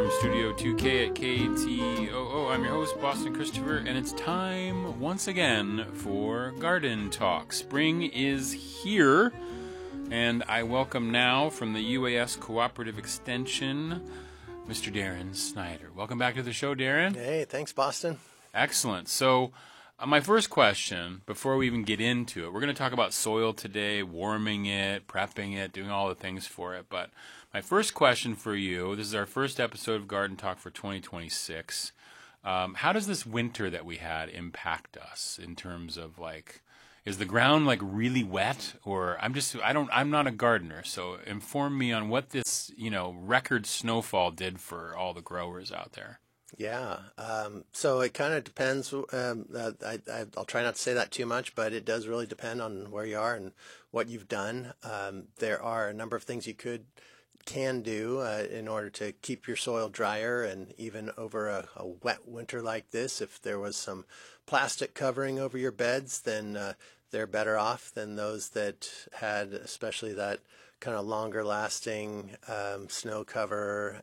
from Studio 2K at KTOO. I'm your host, Boston Christopher, and it's time once again for Garden Talk. Spring is here, and I welcome now from the UAS Cooperative Extension, Mr. Darren Snyder. Welcome back to the show, Darren. Hey, thanks, Boston. Excellent. So, my first question, before we even get into it, we're going to talk about soil today, warming it, prepping it, doing all the things for it. But my first question for you, this is our first episode of Garden Talk for 2026. How does this winter that we had impact us in terms of, like, is the ground like really wet? Or I'm not a gardener, so inform me on what this, record snowfall did for all the growers out there. Yeah, so it kind of depends. I'll try not to say that too much, but it does really depend on where you are and what you've done. There are a number of things you can do in order to keep your soil drier, and even over a wet winter like this, if there was some plastic covering over your beds, then they're better off than those that had, especially that kind of longer lasting snow cover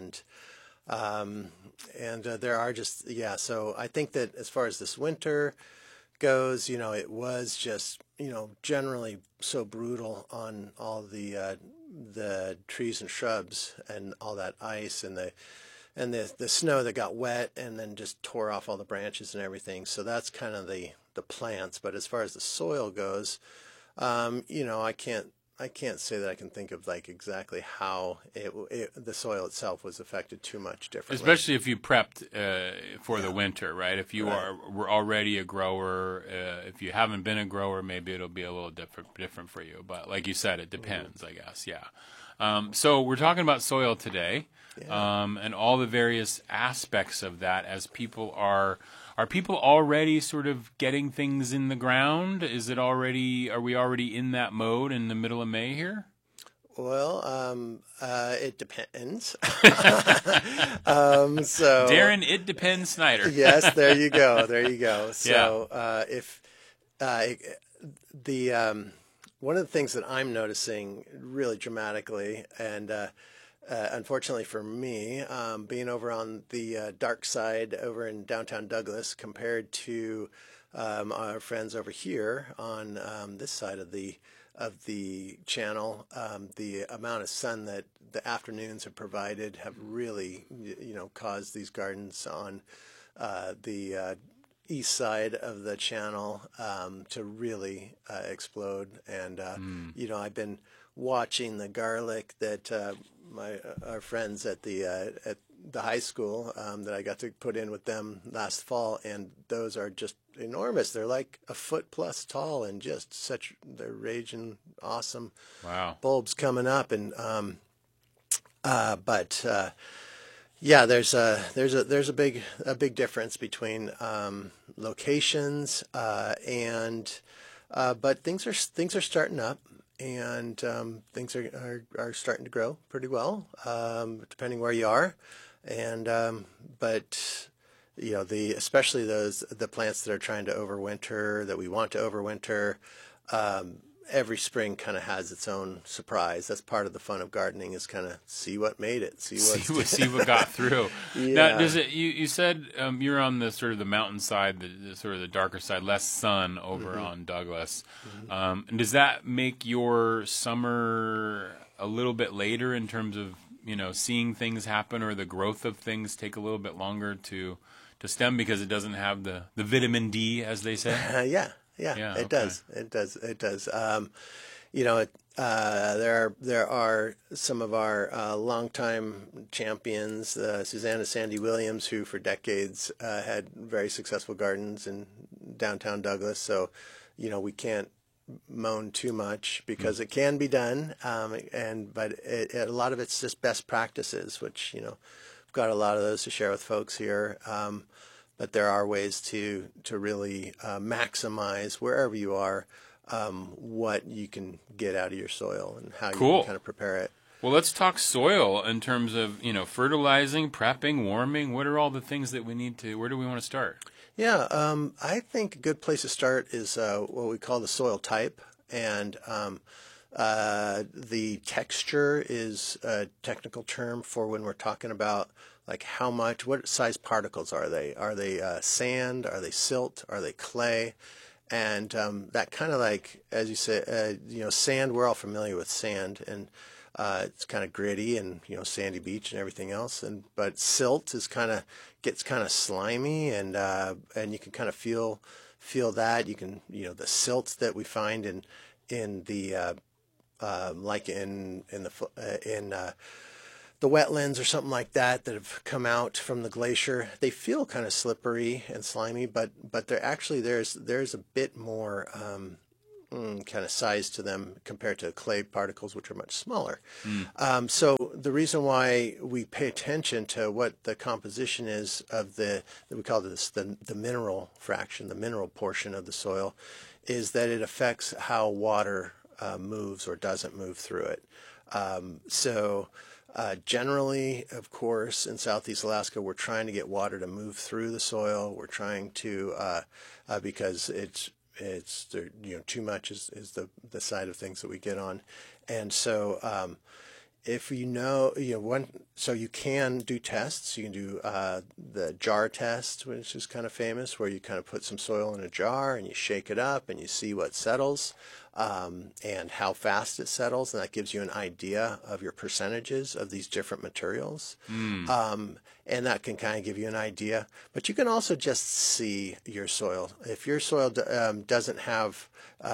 and there are just, so I think that as far as this winter goes, it was just, generally so brutal on all the trees and shrubs and all that ice and the snow that got wet and then just tore off all the branches and everything. So that's kind of the plants. But as far as the soil goes, I can't say that I can think of like exactly how the soil itself was affected too much differently. Especially if you prepped for the winter, right? If you were already a grower, if you haven't been a grower, maybe it'll be a little different for you. But like you said, it depends, I guess. Yeah. So we're talking about soil today, and all the various aspects of that as people are. Are people already sort of getting things in the ground? Are we already in that mode in the middle of May here? Well, it depends. Darren, it depends, Snyder. Yes, there you go. So, one of the things that I'm noticing really dramatically, and unfortunately for me, being over on the dark side over in downtown Douglas compared to our friends over here on this side of the channel, the amount of sun that the afternoons have provided have really, caused these gardens on the east side of the channel to really explode. And I've been watching the garlic that our friends at the high school that I got to put in with them last fall, and those are just enormous. They're like a foot plus tall, and they're raging awesome. Wow. Bulbs coming up, and there's a big difference between locations but things are starting up. And things are starting to grow pretty well, depending where you are. And especially the plants that are trying to overwinter, that we want to overwinter. Every spring kind of has its own surprise. That's part of the fun of gardening, is kind of see what made it, see what got through. Yeah. Now, you said you're on the sort of the mountainside, the sort of the darker side, less sun over on Douglas. And does that make your summer a little bit later in terms of seeing things happen, or the growth of things take a little bit longer to stem because it doesn't have the vitamin D, as they say? Yeah, it does. It does. There are some of our longtime champions, Susanna Sandy Williams, who for decades had very successful gardens in downtown Douglas. So, we can't moan too much because it can be done. But a lot of it's just best practices, which we've got a lot of those to share with folks here. But there are ways to really maximize wherever you are what you can get out of your soil and how you can kind of prepare it. Well, let's talk soil in terms of fertilizing, prepping, warming. What are all the things that we need to? Where do we want to start? Yeah, I think a good place to start is what we call the soil type, and the texture is a technical term for when we're talking about like how much, what size particles are they? Are they sand? Are they silt? Are they clay? And that kind of like, as you say, sand, we're all familiar with sand, and it's kind of gritty and, sandy beach and everything else. But silt gets kind of slimy, and you can kind of feel that. You can, the silt that we find in the like in the wetlands or something like that have come out from the glacier, they feel kind of slippery and slimy, but they're actually, there's a bit more kind of size to them compared to clay particles, which are much smaller. So the reason why we pay attention to what the composition is of we call this the mineral fraction, the mineral portion of the soil, is that it affects how water moves or doesn't move through it. Generally, of course, in Southeast Alaska, we're trying to get water to move through the soil. We're trying to, because it's too much is the side of things that we get on. And so, if so you can do tests. You can do the jar test, which is kind of famous, where you kind of put some soil in a jar and you shake it up and you see what settles and how fast it settles, and that gives you an idea of your percentages of these different materials. And that can kind of give you an idea. But you can also just see your soil. If your soil doesn't have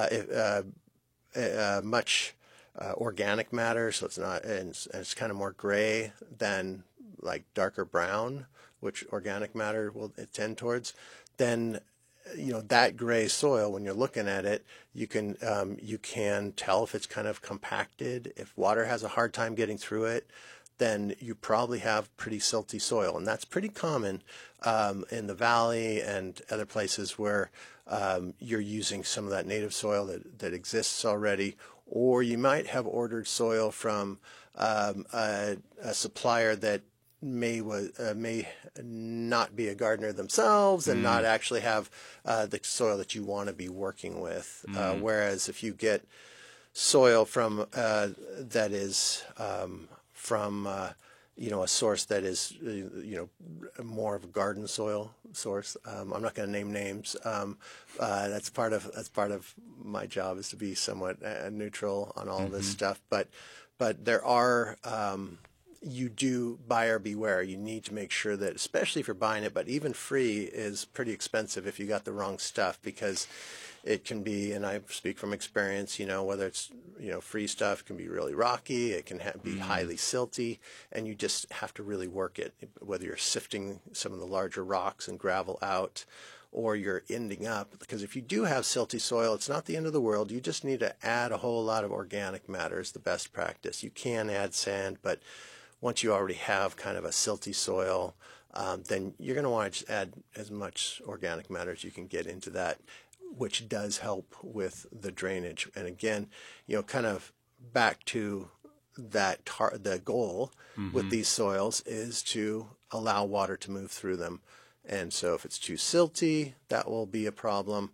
much organic matter, so it's not, and it's kind of more gray than like darker brown, which organic matter will tend towards, then that gray soil, when you're looking at it, you can tell if it's kind of compacted. If water has a hard time getting through it, then you probably have pretty silty soil, and that's pretty common in the valley and other places where you're using some of that native soil that exists already. Or you might have ordered soil from a supplier that may not be a gardener themselves and not actually have the soil that you want to be working with. Whereas if you get soil from that is from a source that is more of a garden soil source. I'm not going to name names. That's part of my job, is to be somewhat neutral on all this stuff. But there are you do buyer beware. You need to make sure that, especially if you're buying it, but even free is pretty expensive if you got the wrong stuff, because it can be, and I speak from experience, whether it's, free stuff can be really rocky, it can be highly silty, and you just have to really work it, whether you're sifting some of the larger rocks and gravel out, or you're ending up, because if you do have silty soil, it's not the end of the world. You just need to add a whole lot of organic matter is the best practice. You can add sand, but once you already have kind of a silty soil, then you're going to want to just add as much organic matter as you can get into that, which does help with the drainage. And again, kind of back to that the goal with these soils is to allow water to move through them. And so if it's too silty, that will be a problem.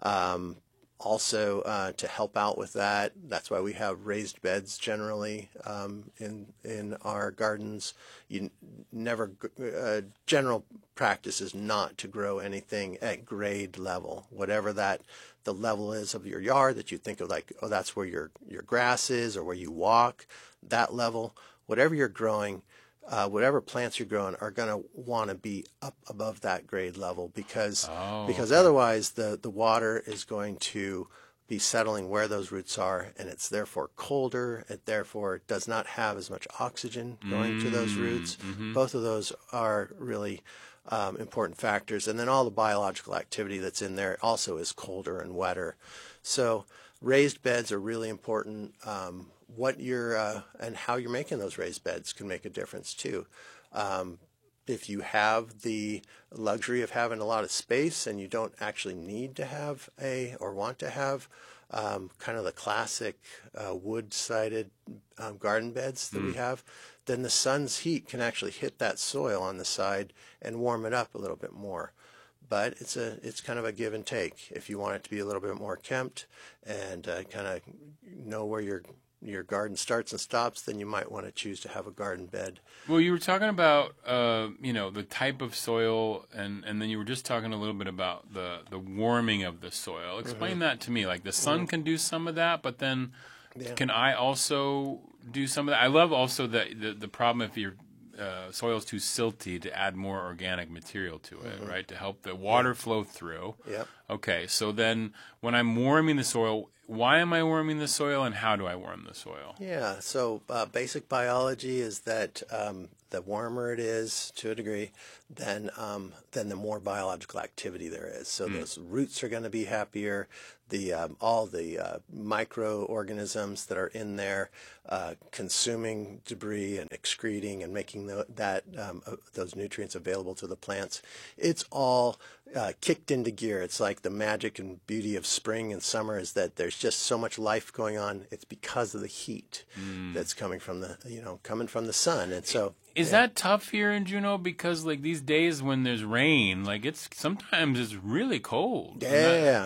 Also, to help out with that, that's why we have raised beds generally in our gardens. You never general practice is not to grow anything at grade level, whatever the level is of your yard that you think of, like, oh, that's where your grass is or where you walk. That level, whatever you're growing, whatever plants you're growing are going to want to be up above that grade level, because otherwise the water is going to be settling where those roots are, and it's therefore colder. It therefore does not have as much oxygen going to those roots. Both of those are really important factors. And then all the biological activity that's in there also is colder and wetter. So raised beds are really important. What you're and how you're making those raised beds can make a difference too. If you have the luxury of having a lot of space and you don't actually need to have or want to have kind of the classic wood-sided garden beds that we have, then the sun's heat can actually hit that soil on the side and warm it up a little bit more. But it's kind of a give and take. If you want it to be a little bit more kempt and kind of know where your garden starts and stops, then you might want to choose to have a garden bed. Well, you were talking about the type of soil, and then you were just talking a little bit about the warming of the soil. Explain that to me. Like the sun can do some of that, but then can I also do some of that? I love also the problem if your soil is too silty to add more organic material to it, right? To help the water flow through. Yep. Okay, so then when I'm warming the soil, why am I warming the soil, and how do I warm the soil? Yeah, so basic biology is that the warmer it is to a degree, then the more biological activity there is. So those roots are going to be happier. All the microorganisms that are in there consuming debris and excreting and making those nutrients available to the plants. It's all kicked into gear. It's like the magic and beauty of spring and summer is that there's just so much life going on. It's because of the heat that's coming from the sun. And so is that tough here in Juneau? Because like these days when there's rain, like sometimes it's really cold. Yeah,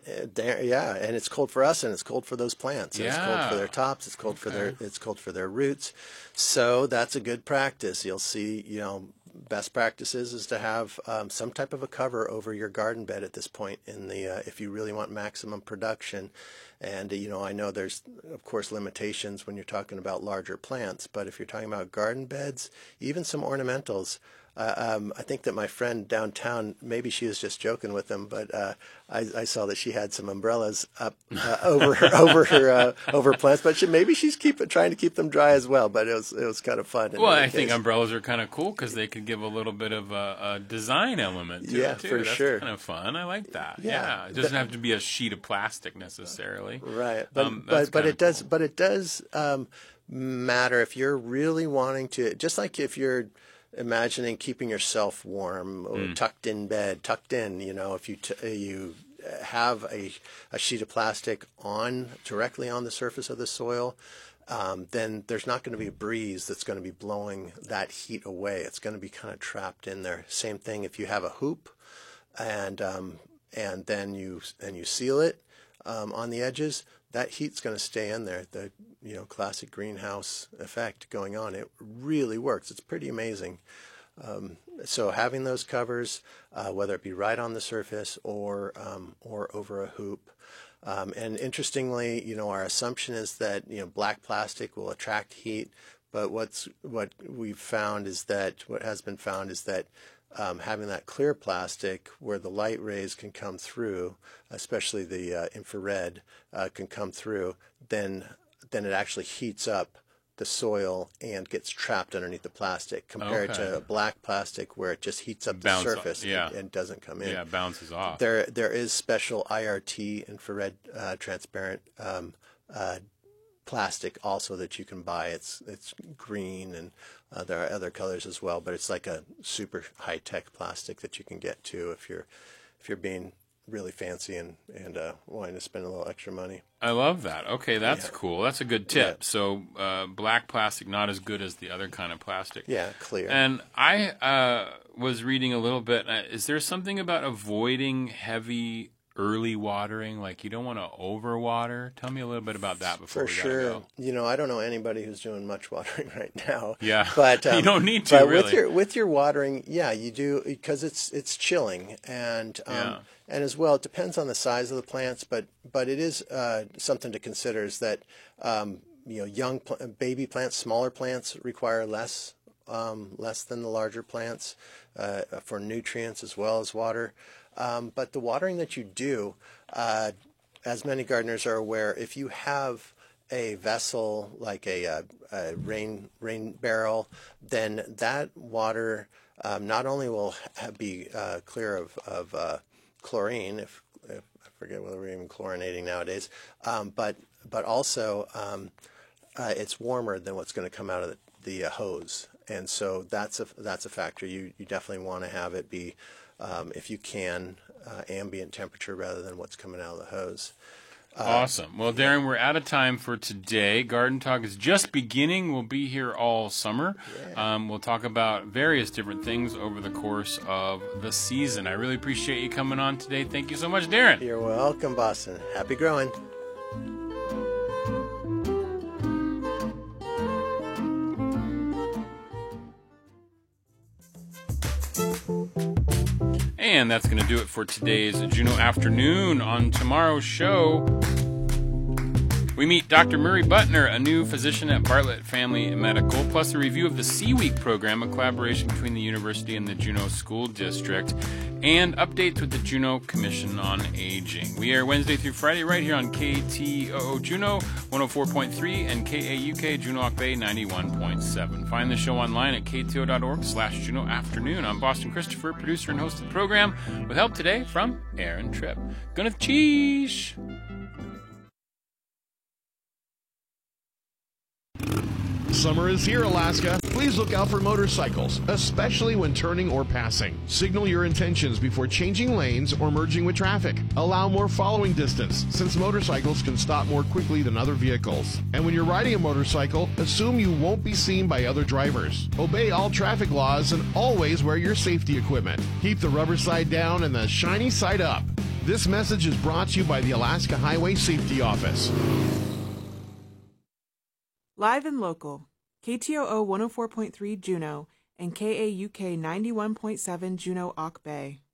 and it's cold for us, and it's cold for those plants. And It's cold for their tops. It's cold for their roots. So that's a good practice. You'll see, best practices is to have some type of a cover over your garden bed at this point if you really want maximum production. And, I know there's, of course, limitations when you're talking about larger plants, but if you're talking about garden beds, even some ornamentals, I think that my friend downtown, maybe she was just joking with them, but I saw that she had some umbrellas up over plants. But maybe she's trying to keep them dry as well. But it was kind of fun. Well, I think umbrellas are kind of cool because they could give a little bit of a design element to it too. For sure. That's kind of fun. I like that. Yeah, it doesn't have to be a sheet of plastic necessarily. Right, but it does. Cool. But it does matter if you're really wanting to. Just like if you're imagining keeping yourself warm or tucked in bed, if you have a sheet of plastic directly on the surface of the soil, then there's not going to be a breeze that's going to be blowing that heat away. It's going to be kind of trapped in there. Same thing if you have a hoop and then you seal it on the edges. That heat's going to stay in there. The classic greenhouse effect going on. It really works. It's pretty amazing. So having those covers, whether it be right on the surface or over a hoop. And interestingly, our assumption is that black plastic will attract heat, but what has been found is that having that clear plastic where the light rays can come through, especially the infrared can come through, then it actually heats up the soil and gets trapped underneath the plastic compared to black plastic where it just heats up the surface and doesn't come in. Yeah, it bounces off. There is special IRT, infrared transparent plastic also that you can buy. It's green and there are other colors as well, but it's like a super high-tech plastic that you can get to if you're being really fancy and wanting to spend a little extra money. I love that. Okay, that's cool. That's a good tip. Yeah. So black plastic, not as good as the other kind of plastic. Yeah, clear. And I was reading a little bit. Is there something about avoiding heavy early watering? Like you don't want to overwater? Tell me a little bit about that before we gotta go. I don't know anybody who's doing much watering right now. Yeah, but you don't need to. But really. with your watering, you do because it's chilling and as well it depends on the size of the plants. But it is something to consider is that young baby plants, smaller plants require less than the larger plants for nutrients as well as water. But the watering that you do, as many gardeners are aware, if you have a vessel like a rain barrel, then that water not only will be clear of chlorine, if I forget whether we're even chlorinating nowadays, but also it's warmer than what's going to come out of the hose, and so that's a factor. You definitely want to have it be, if you can, ambient temperature rather than what's coming out of the hose. Awesome. Well, Darren, we're out of time for today. Garden Talk is just beginning. We'll be here all summer. Yeah. We'll talk about various different things over the course of the season. I really appreciate you coming on today. Thank you so much, Darren. You're welcome, Boston. Happy growing. And that's going to do it for today's Juneau Afternoon. On tomorrow's show, we meet Dr. Murray Butner, a new physician at Bartlett Family Medical, plus a review of the C-Week program, a collaboration between the university and the Juneau School District, and updates with the Juneau Commission on Aging. We air Wednesday through Friday right here on KTOO Juneau 104.3 and KAUK Juneau Bay 91.7. Find the show online at kto.org/Juneau Afternoon. I'm Boston Christopher, producer and host of the program, with help today from Aaron Tripp. Gonna cheese! Summer is here, Alaska. Please look out for motorcycles, especially when turning or passing. Signal your intentions before changing lanes or merging with traffic. Allow more following distance, since motorcycles can stop more quickly than other vehicles. And when you're riding a motorcycle, assume you won't be seen by other drivers. Obey all traffic laws and always wear your safety equipment. Keep the rubber side down and the shiny side up. This message is brought to you by the Alaska Highway Safety Office. Live and local, KTOO 104.3 Juneau and KAUK 91.7 Juneau Bay.